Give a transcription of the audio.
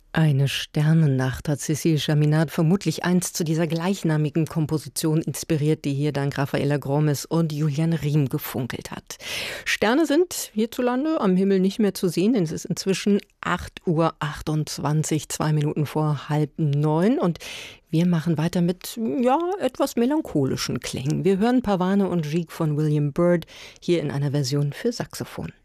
Eine Sternennacht hat Cécile Chaminade vermutlich einst zu dieser gleichnamigen Komposition inspiriert, die hier dank Raffaella Gromes und Julian Riem gefunkelt hat. Sterne sind hierzulande am Himmel nicht mehr zu sehen, denn es ist inzwischen 8:28 Uhr, 2 Minuten vor 8:30. Und wir machen weiter mit, etwas melancholischen Klängen. Wir hören Pavane und Gigue von William Byrd hier in einer Version für Saxophon.